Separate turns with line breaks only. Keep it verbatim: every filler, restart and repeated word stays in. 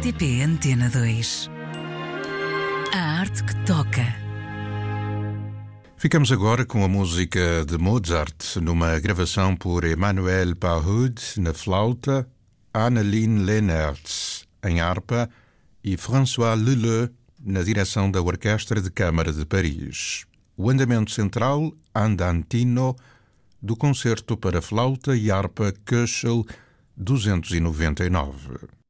R T P Antena dois. A arte que toca.
Ficamos agora com a música de Mozart, numa gravação por Emmanuel Pahud na flauta, Anneline Leenaerts em harpa e François Leleu na direção da Orquestra de Câmara de Paris. O andamento central, andantino, do concerto para flauta e harpa Köchel duzentos e noventa e nove.